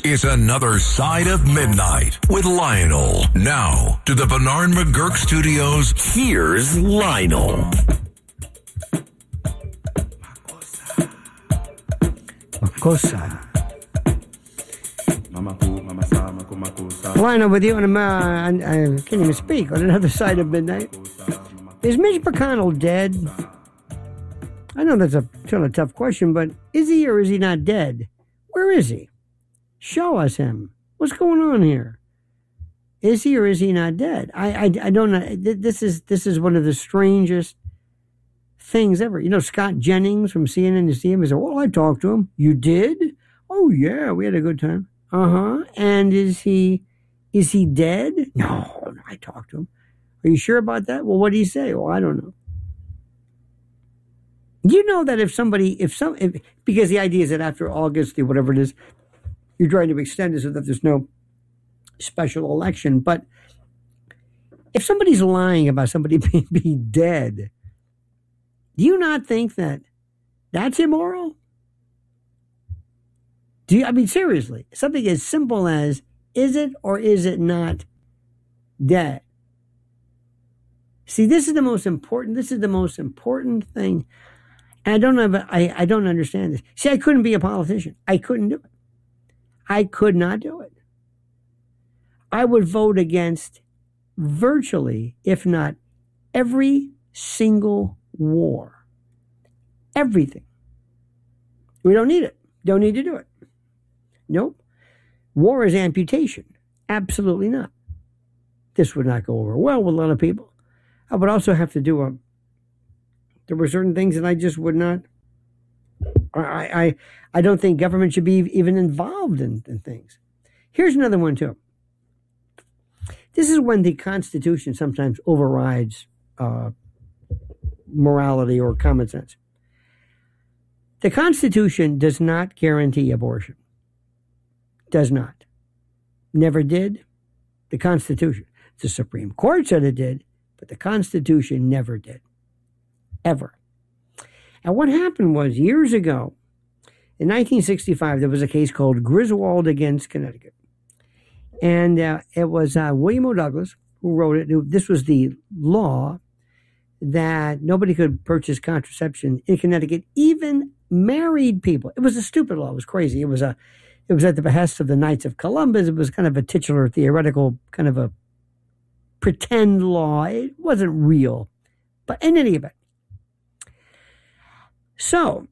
It's another Side of Midnight with Lionel. Now, to the Bernard McGurk Studios, here's Lionel. Makosa. Lionel with you, and I can't even speak, on another Side of Midnight. Is Mitch McConnell dead? I know that's a tough question, but is he or is he not dead? Where is he? Show us him. What's going on here? Is he or is he not dead? I don't know. This is one of the strangest things ever. You know, Scott Jennings from CNN, you see him, he said, well, I talked to him. You did? Oh, yeah, we had a good time. Uh-huh. And is he dead? No, I talked to him. Are you sure about that? Well, what did he say? Well, I don't know. You know that because the idea is that after August, whatever it is, you're trying to extend it so that there's no special election. But if somebody's lying about somebody being dead, do you not think that that's immoral? Seriously, something as simple as, is it or is it not dead? See, this is the most important thing. And I don't understand this. See, I couldn't be a politician. I couldn't do it. I could not do it. I would vote against virtually, if not every single war. Everything. We don't need it. Don't need to do it. Nope. War is amputation. Absolutely not. This would not go over well with a lot of people. I would also have to do there were certain things that I just would not. I don't think government should be even involved in things. Here's another one too. This is when the Constitution sometimes overrides morality or common sense. The Constitution does not guarantee abortion. Does not. Never did. The Constitution. The Supreme Court said it did, but the Constitution never did. Ever. And what happened was, years ago, in 1965, there was a case called Griswold against Connecticut. And it was William O. Douglas who wrote it. This was the law that nobody could purchase contraception in Connecticut, even married people. It was a stupid law. It was crazy. It was at the behest of the Knights of Columbus. It was kind of a titular, theoretical, kind of a pretend law. It wasn't real. But in any event. So,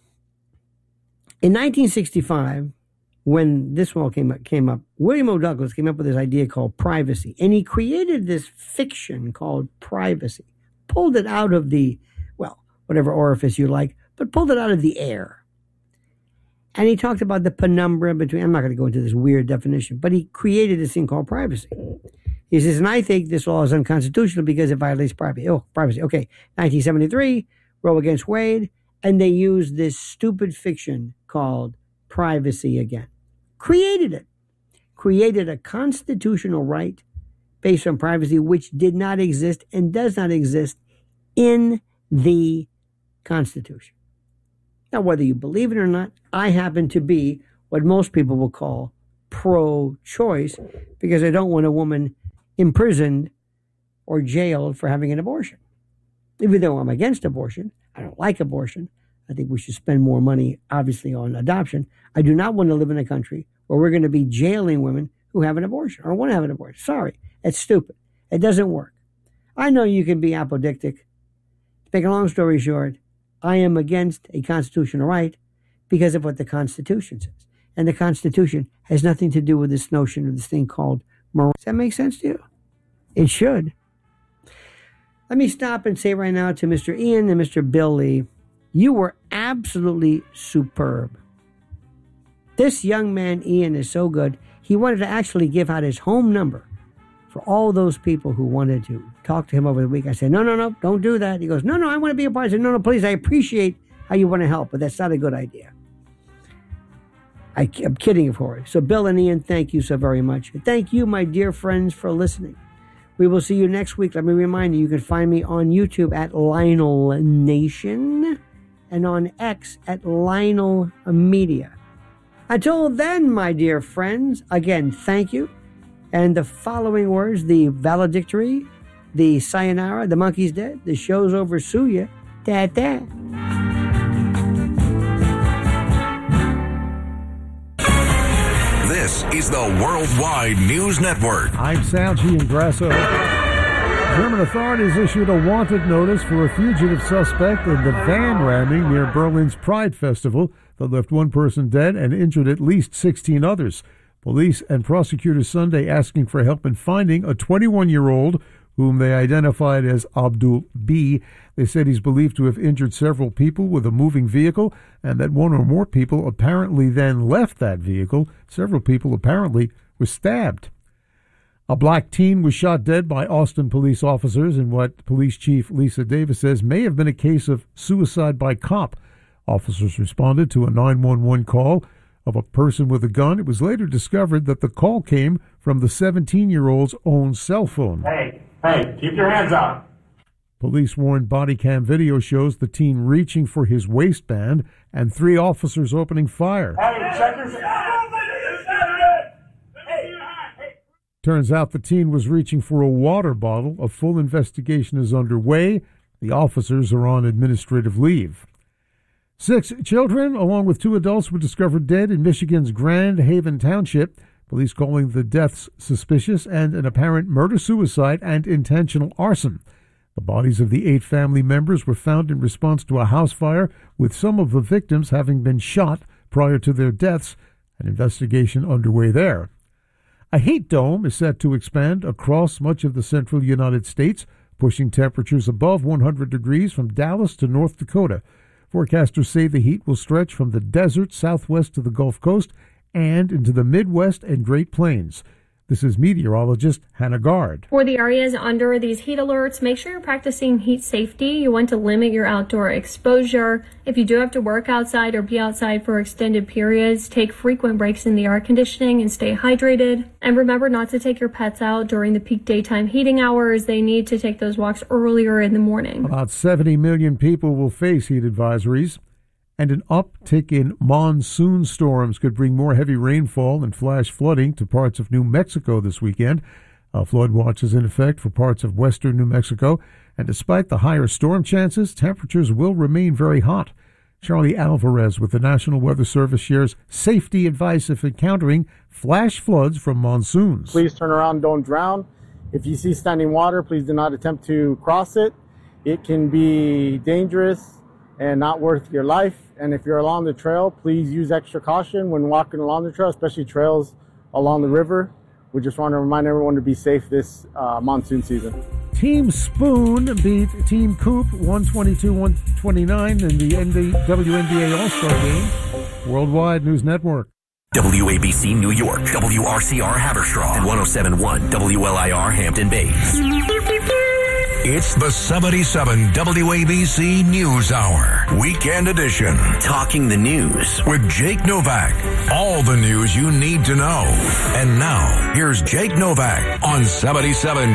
in 1965, when this law came up, William O. Douglas came up with this idea called privacy. And he created this fiction called privacy. Pulled it out of whatever orifice you like, but pulled it out of the air. And he talked about the penumbra between, I'm not going to go into this weird definition, but he created this thing called privacy. He says, and I think this law is unconstitutional because it violates privacy. Oh, privacy. Okay. 1973, Roe against Wade. And they used this stupid fiction called privacy again. Created it. Created a constitutional right based on privacy, which did not exist and does not exist in the Constitution. Now, whether you believe it or not, I happen to be what most people will call pro-choice because I don't want a woman imprisoned or jailed for having an abortion. Even though I'm against abortion, I don't like abortion. I think we should spend more money, obviously, on adoption. I do not want to live in a country where we're going to be jailing women who have an abortion or want to have an abortion. Sorry, it's stupid. It doesn't work. I know you can be apodictic. To make a long story short, I am against a constitutional right because of what the Constitution says. And the Constitution has nothing to do with this notion of this thing called morality. Does that make sense to you? It should. Let me stop and say right now to Mr. Ian and Mr. Bill Lee, you were absolutely superb. This young man, Ian, is so good. He wanted to actually give out his home number for all those people who wanted to talk to him over the week. I said, no, don't do that. He goes, no, I want to be a part. I said, no, please, I appreciate how you want to help, but that's not a good idea. I'm kidding, of course. So Bill and Ian, thank you so very much. And thank you, my dear friends, for listening. We will see you next week. Let me remind you, you can find me on YouTube at Lionel Nation and on X at Lionel Media. Until then, my dear friends, again, thank you. And the following words, the valedictory, the sayonara, the monkey's dead, the show's over, sue ya, da-da. This is the Worldwide News Network. I'm Sal Giangrasso. German authorities issued a wanted notice for a fugitive suspect in the van ramming near Berlin's Pride Festival that left one person dead and injured at least 16 others. Police and prosecutors Sunday asking for help in finding a 21-year-old whom they identified as Abdul B. They said he's believed to have injured several people with a moving vehicle and that one or more people apparently then left that vehicle. Several people apparently were stabbed. A black teen was shot dead by Austin police officers in what Police Chief Lisa Davis says may have been a case of suicide by cop. Officers responded to a 911 call of a person with a gun. It was later discovered that the call came from the 17-year-old's own cell phone. Hey, keep your hands up. Police warned body cam video shows the teen reaching for his waistband and 3 officers opening fire. Hey, check your... Turns out the teen was reaching for a water bottle. A full investigation is underway. The officers are on administrative leave. 6 children, along with 2 adults, were discovered dead in Michigan's Grand Haven Township. Police calling the deaths suspicious and an apparent murder-suicide and intentional arson. The bodies of the 8 family members were found in response to a house fire, with some of the victims having been shot prior to their deaths. An investigation underway there. A heat dome is set to expand across much of the central United States, pushing temperatures above 100 degrees from Dallas to North Dakota. Forecasters say the heat will stretch from the desert southwest to the Gulf Coast and into the Midwest and Great Plains. This is meteorologist Hannah Gard. For the areas under these heat alerts, make sure you're practicing heat safety. You want to limit your outdoor exposure. If you do have to work outside or be outside for extended periods, take frequent breaks in the air conditioning and stay hydrated. And remember not to take your pets out during the peak daytime heating hours. They need to take those walks earlier in the morning. About 70 million people will face heat advisories. And an uptick in monsoon storms could bring more heavy rainfall and flash flooding to parts of New Mexico this weekend. A flood watch is in effect for parts of western New Mexico. And despite the higher storm chances, temperatures will remain very hot. Charlie Alvarez with the National Weather Service shares safety advice if encountering flash floods from monsoons. Please turn around, don't drown. If you see standing water, please do not attempt to cross it. It can be dangerous and not worth your life. And if you're along the trail, please use extra caution when walking along the trail, especially trails along the river. We just want to remind everyone to be safe this monsoon season. Team Spoon beat Team Coop 122-129 in the WNBA All-Star Game. Worldwide News Network. WABC New York, WRCR Haverstraw, and 107.1 WLIR Hampton Bays. It's the 77 WABC News Hour, Weekend Edition. Talking the news with Jake Novak. All the news you need to know. And now, here's Jake Novak on 77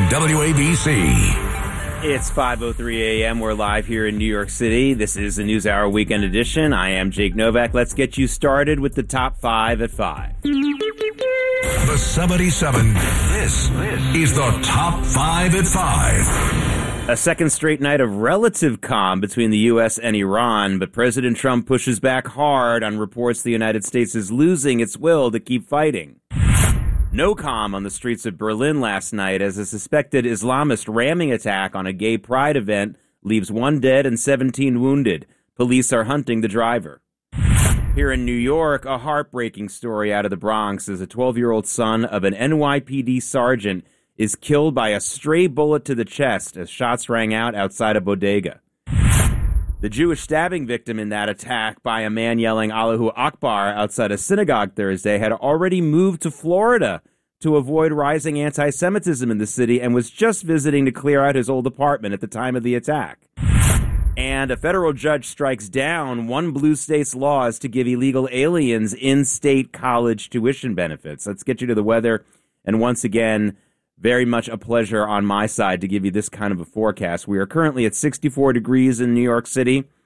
WABC. It's 5:03 a.m. We're live here in New York City. This is the News Hour Weekend Edition. I am Jake Novak. Let's get you started with the top 5 at 5. The 77. This is the top 5 at 5. A second straight night of relative calm between the U.S. and Iran, but President Trump pushes back hard on reports the United States is losing its will to keep fighting. No calm on the streets of Berlin last night as a suspected Islamist ramming attack on a gay pride event leaves 1 dead and 17 wounded. Police are hunting the driver. Here in New York, a heartbreaking story out of the Bronx as a 12-year-old son of an NYPD sergeant is killed by a stray bullet to the chest as shots rang out outside a bodega. The Jewish stabbing victim in that attack by a man yelling Allahu Akbar outside a synagogue Thursday had already moved to Florida to avoid rising anti-Semitism in the city and was just visiting to clear out his old apartment at the time of the attack. And a federal judge strikes down one blue state's laws to give illegal aliens in-state college tuition benefits. Let's get you to the weather. And once again, very much a pleasure on my side to give you this kind of a forecast. We are currently at 64 degrees in New York City.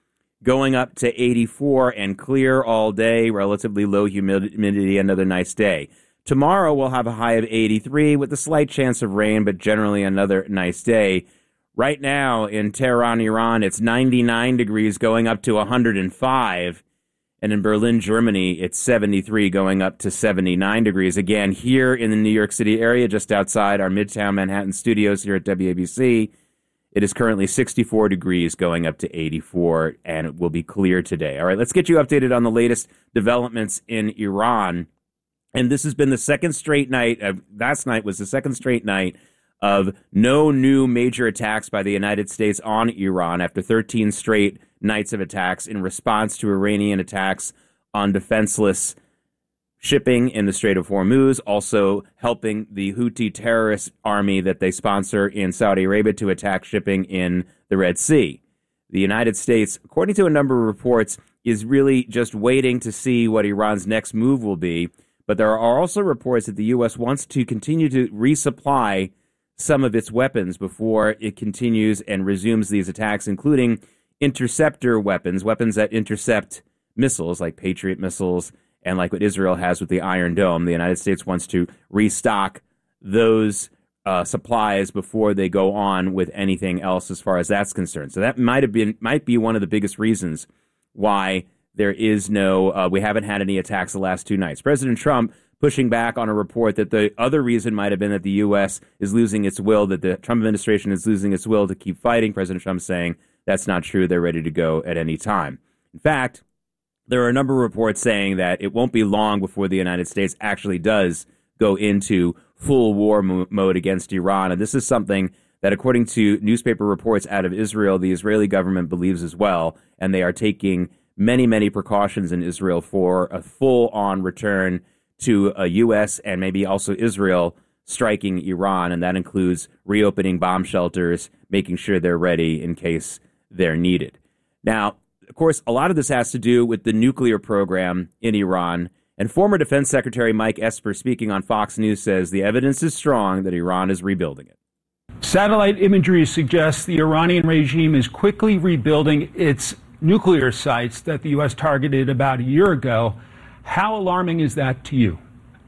going up to 84 and clear all day, relatively low humidity, another nice day. Tomorrow we'll have a high of 83 with a slight chance of rain, but generally another nice day. Right now in Tehran, Iran, it's 99 degrees going up to 105. And in Berlin, Germany, it's 73 going up to 79 degrees. Again, here in the New York City area, just outside our Midtown Manhattan studios here at WABC, it is currently 64 degrees going up to 84, and it will be clear today. All right, let's get you updated on the latest developments in Iran. And this has been the second straight night. Last night was the second straight night of no new major attacks by the United States on Iran after 13 straight nights of attacks in response to Iranian attacks on defenseless shipping in the Strait of Hormuz, also helping the Houthi terrorist army that they sponsor in Saudi Arabia to attack shipping in the Red Sea. The United States, according to a number of reports, is really just waiting to see what Iran's next move will be. But there are also reports that the U.S. wants to continue to resupply some of its weapons before it continues and resumes these attacks, including interceptor weapons, weapons that intercept missiles like Patriot missiles and like what Israel has with the Iron Dome. The United States wants to restock those supplies before they go on with anything else as far as that's concerned. So that might be one of the biggest reasons why there is no, we haven't had any attacks the last two nights. President Trump pushing back on a report that the other reason might have been that the U.S. is losing its will, that the Trump administration is losing its will to keep fighting. President Trump saying that's not true. They're ready to go at any time. In fact, there are a number of reports saying that it won't be long before the United States actually does go into full war mode against Iran. And this is something that, according to newspaper reports out of Israel, the Israeli government believes as well. And they are taking many, many precautions in Israel for a full-on return to a U.S. and maybe also Israel striking Iran. And that includes reopening bomb shelters, making sure they're ready in case they're needed. Now, of course, a lot of this has to do with the nuclear program in Iran. And former Defense Secretary Mike Esper, speaking on Fox News, says the evidence is strong that Iran is rebuilding it. Satellite imagery suggests the Iranian regime is quickly rebuilding its nuclear sites that the U.S. targeted about a year ago. How alarming is that to you?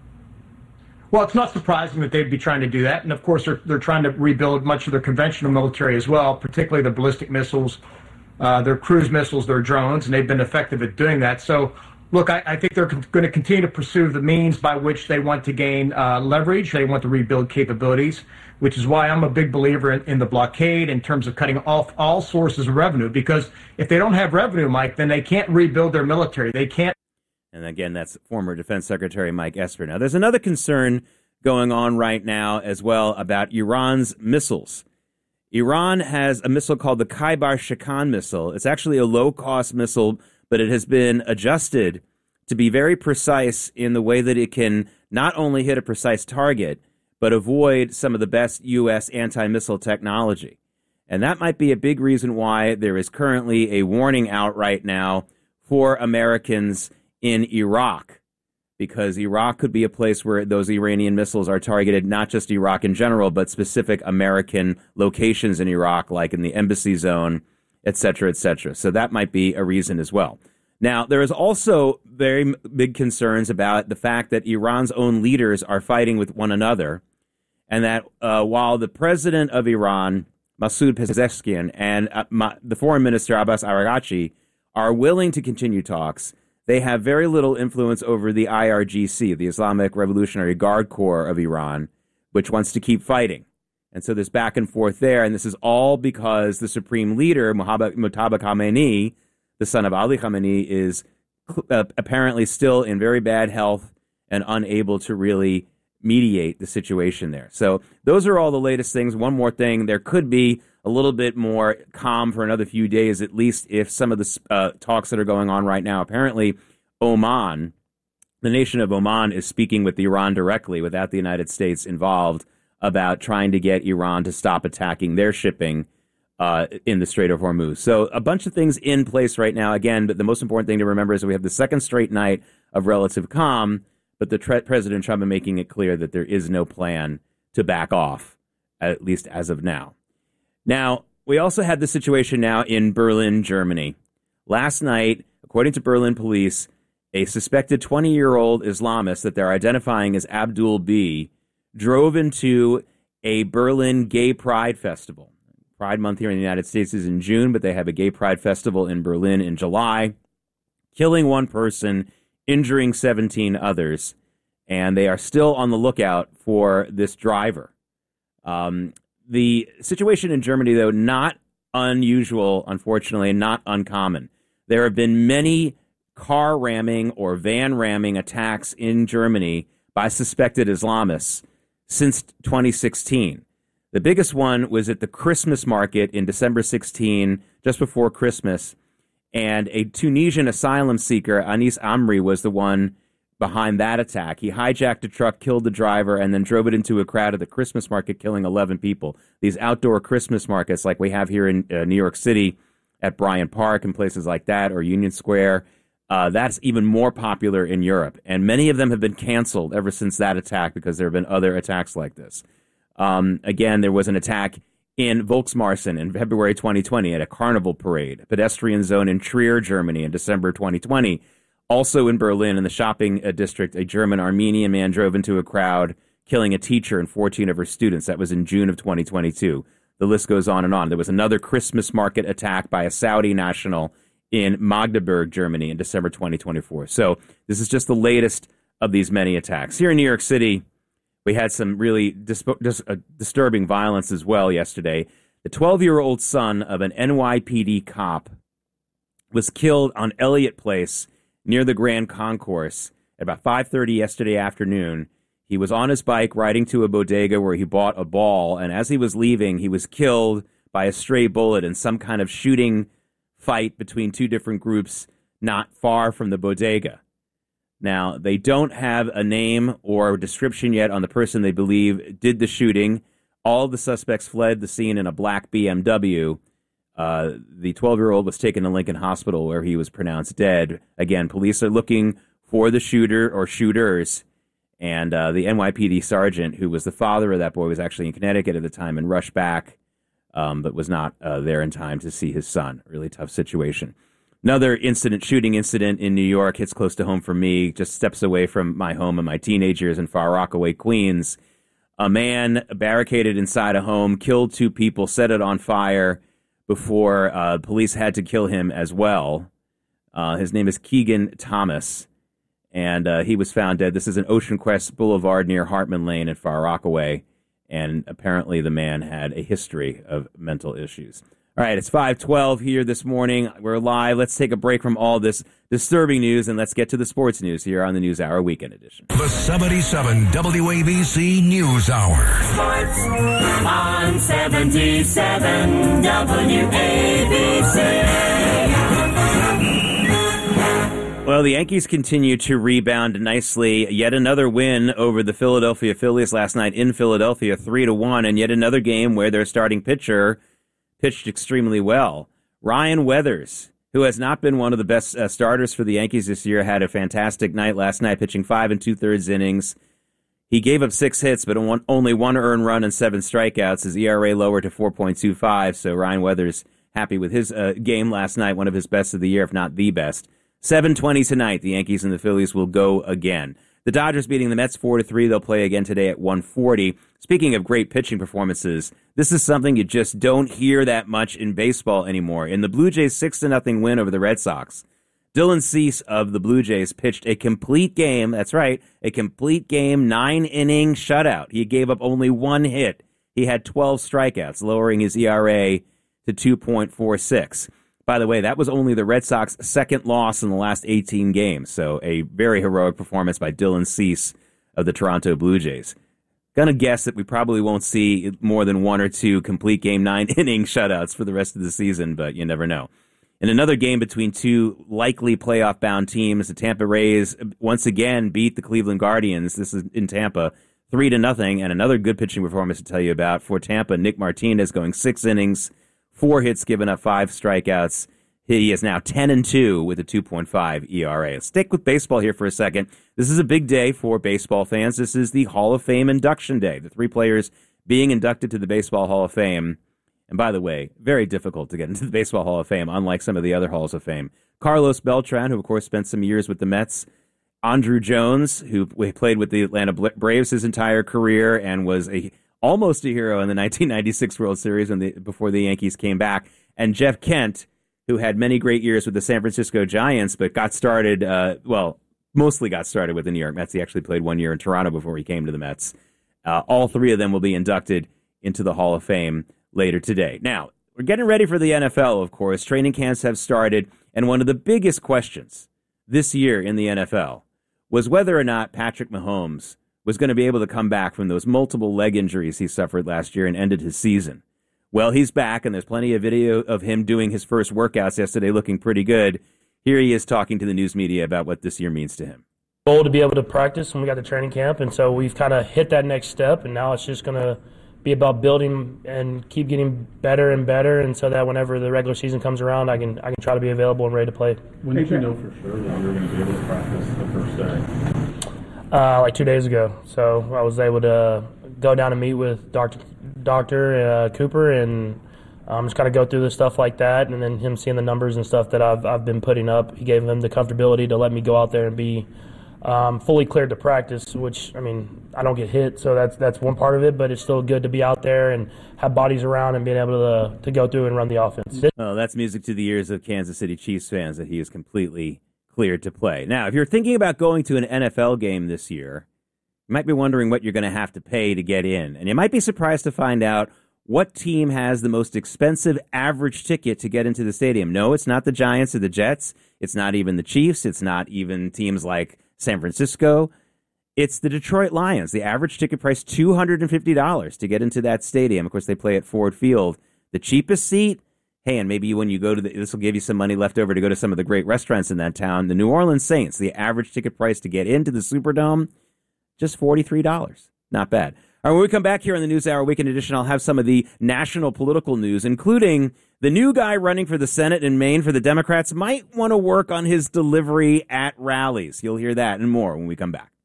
Well, it's not surprising that they'd be trying to do that. And of course, they're trying to rebuild much of their conventional military as well, particularly their ballistic missiles, their cruise missiles, their drones, and they've been effective at doing that. So, look, I think they're going to continue to pursue the means by which they want to gain leverage. They want to rebuild capabilities, which is why I'm a big believer in the blockade in terms of cutting off all sources of revenue. Because if they don't have revenue, Mike, then they can't rebuild their military. They can't. And again, that's former Defense Secretary Mike Esper. Now, there's another concern going on right now as well about Iran's missiles. Iran has a missile called the Khaybar-Shikan missile. It's actually a low-cost missile, but it has been adjusted to be very precise in the way that it can not only hit a precise target, but avoid some of the best U.S. anti-missile technology. And that might be a big reason why there is currently a warning out right now for Americans in Iraq, because Iraq could be a place where those Iranian missiles are targeted, not just Iraq in general, but specific American locations in Iraq, like in the embassy zone, et cetera, et cetera. So that might be a reason as well. Now, there is also very big concerns about the fact that Iran's own leaders are fighting with one another, and that while the president of Iran, Masoud Pezeshkian, and the foreign minister, Abbas Araghchi, are willing to continue talks, they have very little influence over the IRGC, the Islamic Revolutionary Guard Corps of Iran, which wants to keep fighting. And so there's back and forth there, and this is all because the supreme leader, Mojtaba Khamenei, the son of Ali Khamenei, is apparently still in very bad health and unable to really mediate the situation there. So those are all the latest things. One more thing, there could be a little bit more calm for another few days, at least if some of the talks that are going on right now. Apparently, Oman, the nation of Oman, is speaking with Iran directly without the United States involved about trying to get Iran to stop attacking their shipping in the Strait of Hormuz. So a bunch of things in place right now. Again, but the most important thing to remember is that we have the second straight night of relative calm, but the President Trump is making it clear that there is no plan to back off, at least as of now. Now, we also had the situation now in Berlin, Germany. Last night, according to Berlin police, a suspected 20-year-old Islamist that they're identifying as Abdul B drove into a Berlin gay pride festival. Pride Month here in the United States is in June, but they have a gay pride festival in Berlin in July, killing one person, injuring 17 others, and they are still on the lookout for this driver. The situation in Germany, though, not unusual, unfortunately, and not uncommon. There have been many car ramming or van ramming attacks in Germany by suspected Islamists since 2016. The biggest one was at the Christmas market in December 16, just before Christmas, and a Tunisian asylum seeker, Anis Amri, was the one behind that attack. He hijacked a truck, killed the driver, and then drove it into a crowd at the Christmas market, killing 11 people. These outdoor Christmas markets like we have here in New York City at Bryant Park and places like that, or Union Square, that's even more popular in Europe. And many of them have been canceled ever since that attack because there have been other attacks like this. Again, there was an attack in Volksmarsen in February 2020 at a carnival parade, a pedestrian zone in Trier, Germany in December 2020. Also in Berlin, in the shopping district, a German-Armenian man drove into a crowd, killing a teacher and 14 of her students. That was in June of 2022. The list goes on and on. There was another Christmas market attack by a Saudi national in Magdeburg, Germany in December 2024. So this is just the latest of these many attacks. Here in New York City, we had some really disturbing violence as well yesterday. The 12-year-old son of an NYPD cop was killed on Elliott Place near the Grand Concourse at about 5:30 yesterday afternoon. He was on his bike riding to a bodega where he bought a ball, and as he was leaving, he was killed by a stray bullet in some kind of shooting fight between two different groups not far from the bodega. Now, they don't have a name or description yet on the person they believe did the shooting. All of the suspects fled the scene in a black BMW. The 12-year-old was taken to Lincoln Hospital where he was pronounced dead. Again, police are looking for the shooter or shooters. And the NYPD sergeant, who was the father of that boy, was actually in Connecticut at the time and rushed back, but was not there in time to see his son. Really tough situation. Another shooting incident in New York hits close to home for me, just steps away from my home and my teenage years in Far Rockaway, Queens. A man barricaded inside a home, killed two people, set it on fire before police had to kill him as well. His name is Keegan Thomas, and he was found dead. This is in Ocean Crest Boulevard near Hartman Lane in Far Rockaway, and apparently the man had a history of mental issues. All right, it's 5:12 here this morning. We're live. Let's take a break from all this disturbing news, and let's get to the sports news here on the News Hour Weekend Edition. The 77 WABC News Hour. Sports on 77 WABC. Well, the Yankees continue to rebound nicely. Yet another win over the Philadelphia Phillies last night in Philadelphia, 3-1, and yet another game where their starting pitcher pitched extremely well. Ryan Weathers, who has not been one of the best starters for the Yankees this year, had a fantastic night last night, pitching 5 2/3 innings. He gave up 6 hits, but only 1 earned run and 7 strikeouts. His ERA lowered to 4.25, so Ryan Weathers happy with his game last night, one of his best of the year, if not the best. 7:20 tonight, the Yankees and the Phillies will go again. The Dodgers beating the Mets 4-3. They'll play again today at 1:40. Speaking of great pitching performances, this is something you just don't hear that much in baseball anymore. In the Blue Jays' 6-0 win over the Red Sox, Dylan Cease of the Blue Jays pitched a complete game. That's right, a complete game, 9-inning shutout. He gave up only 1 hit. He had 12 strikeouts, lowering his ERA to 2.46. By the way, that was only the Red Sox' second loss in the last 18 games, so a very heroic performance by Dylan Cease of the Toronto Blue Jays. Gonna guess that we probably won't see more than 1 or 2 complete game 9-inning shutouts for the rest of the season, but you never know. In another game between two likely playoff-bound teams, the Tampa Rays once again beat the Cleveland Guardians. This is in Tampa, 3-0, and another good pitching performance to tell you about for Tampa. Nick Martinez going 6 innings, 4 hits, given up 5 strikeouts. He is now 10-2 with a 2.5 ERA. Stick with baseball here for a second. This is a big day for baseball fans. This is the Hall of Fame induction day. The 3 players being inducted to the Baseball Hall of Fame And by the way, very difficult to get into the Baseball Hall of Fame, unlike some of the other Halls of Fame. Carlos Beltran, who, of course, spent some years with the Mets. Andruw Jones, who played with the Atlanta Braves his entire career and was almost a hero in the 1996 World Series before the Yankees came back. And Jeff Kent, who had many great years with the San Francisco Giants, but got started, mostly got started with the New York Mets. He actually played 1 year in Toronto before he came to the Mets. All three of them will be inducted into the Hall of Fame later today. Now, we're getting ready for the NFL, of course. Training camps have started, and one of the biggest questions this year in the NFL was whether or not Patrick Mahomes was going to be able to come back from those multiple leg injuries he suffered last year and ended his season. Well, he's back, and there's plenty of video of him doing his first workouts yesterday, looking pretty good. Here he is talking to the news media about what this year means to him. Goal to be able to practice when we got the training camp, and so we've kind of hit that next step, and now it's just going to be about building and keep getting better and better, and so that whenever the regular season comes around, I can try to be available and ready to play. When did you know for sure that you were going to be able to practice the first day? Like 2 days ago. So I was able to go down and meet with Dr. Cooper and just kind of go through the stuff like that, and then him seeing the numbers and stuff that I've been putting up. He gave him the comfortability to let me go out there and be fully cleared to practice, which, I mean, I don't get hit, so that's one part of it, but it's still good to be out there and have bodies around and being able to go through and run the offense. Oh, that's music to the ears of Kansas City Chiefs fans that he is completely cleared to play. Now, if you're thinking about going to an NFL game this year, you might be wondering what you're going to have to pay to get in, and you might be surprised to find out what team has the most expensive average ticket to get into the stadium. No, it's not the Giants or the Jets. It's not even the Chiefs. It's not even teams like San Francisco. It's the Detroit Lions. The average ticket price, $250 to get into that stadium. Of course, they play at Ford Field. The cheapest seat, hey, and maybe when you go to this will give you some money left over to go to some of the great restaurants in that town. The New Orleans Saints, the average ticket price to get into the Superdome, just $43. Not bad. All right, when we come back here on the News Hour Weekend Edition, I'll have some of the national political news, including the new guy running for the Senate in Maine for the Democrats might want to work on his delivery at rallies. You'll hear that and more when we come back.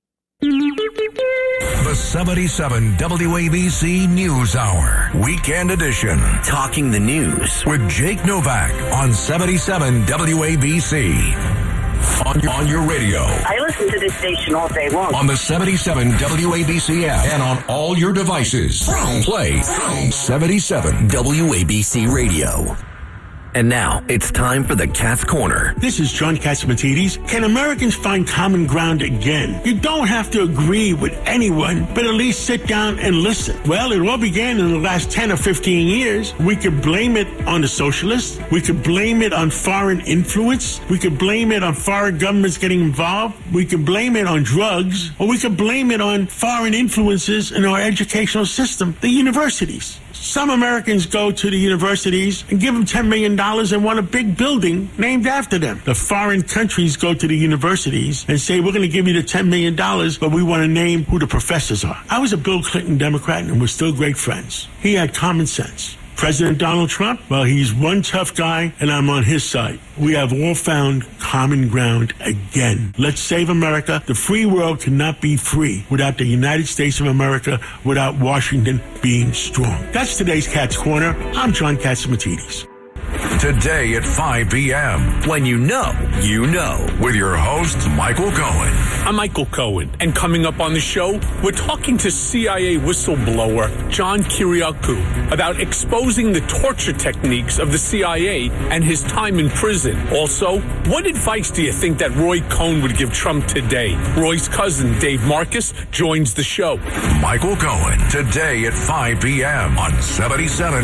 The 77 WABC News Hour, Weekend Edition. Talking the News with Jake Novak on 77 WABC. On your radio. I listen to this station all day long. On the 77 WABC app and on all your devices. Play 77 WABC Radio. And now, it's time for the Cat's Corner. This is John Catsimatidis. Can Americans find common ground again? You don't have to agree with anyone, but at least sit down and listen. Well, it all began in the last 10 or 15 years. We could blame it on the socialists. We could blame it on foreign influence. We could blame it on foreign governments getting involved. We could blame it on drugs. Or we could blame it on foreign influences in our educational system, the universities. Some Americans go to the universities and give them $10 million and want a big building named after them. The foreign countries go to the universities and say, we're going to give you the $10 million, but we want to name who the professors are. I was a Bill Clinton Democrat and we're still great friends. He had common sense. President Donald Trump, well, he's one tough guy, and I'm on his side. We have all found common ground again. Let's save America. The free world cannot be free without the United States of America, without Washington being strong. That's today's Cat's Corner. I'm John Catsimatidis. Today at 5 p.m. When you know, you know. With your host, Michael Cohen. I'm Michael Cohen, and coming up on the show, we're talking to CIA whistleblower John Kiriakou about exposing the torture techniques of the CIA and his time in prison. Also, what advice do you think that Roy Cohn would give Trump today? Roy's cousin, Dave Marcus, joins the show. Michael Cohen, today at 5 p.m. on 77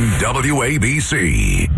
WABC.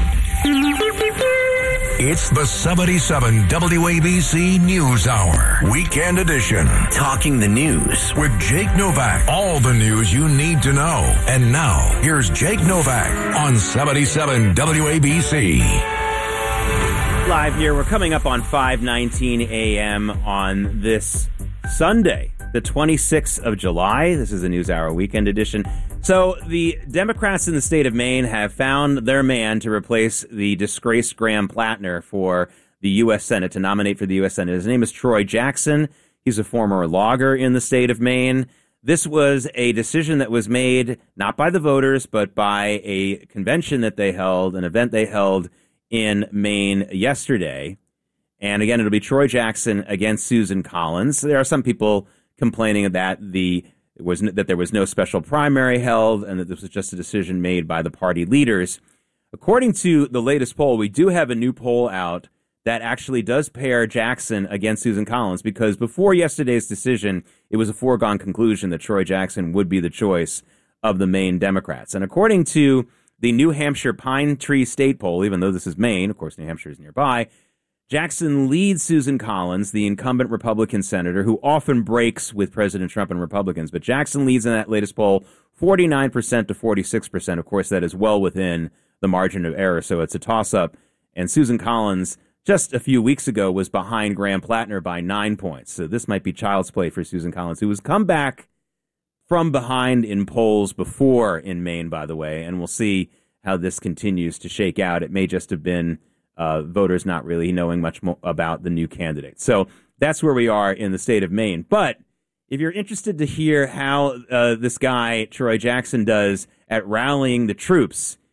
It's the 77 WABC News Hour, Weekend Edition. Talking the News with Jake Novak. All the news you need to know. And now, here's Jake Novak on 77 WABC. Live here, we're coming up on 5:19 a.m. on this Sunday, the 26th of July. This is the News Hour Weekend Edition. So the Democrats in the state of Maine have found their man to replace the disgraced Graham Plattner for the U.S. Senate, to nominate for the U.S. Senate. His name is Troy Jackson. He's a former logger in the state of Maine. This was a decision that was made not by the voters, but by a convention that they held, an event they held in Maine yesterday. And again, it'll be Troy Jackson against Susan Collins. There are some people complaining that there was no special primary held and that this was just a decision made by the party leaders. According to the latest poll, we do have a new poll out that actually does pair Jackson against Susan Collins, because before yesterday's decision, it was a foregone conclusion that Troy Jackson would be the choice of the Maine Democrats. And according to the New Hampshire Pine Tree State poll, even though this is Maine, of course, New Hampshire is nearby, Jackson leads Susan Collins, the incumbent Republican senator, who often breaks with President Trump and Republicans. But Jackson leads in that latest poll 49% to 46%. Of course, that is well within the margin of error, so it's a toss-up. And Susan Collins, just a few weeks ago, was behind Graham Plattner by 9 points. So this might be child's play for Susan Collins, who has come back from behind in polls before in Maine, by the way, and we'll see how this continues to shake out. It may just have been voters not really knowing much more about the new candidate. So that's where we are in the state of Maine. But if you're interested to hear how this guy, Troy Jackson, does at rallying the troops,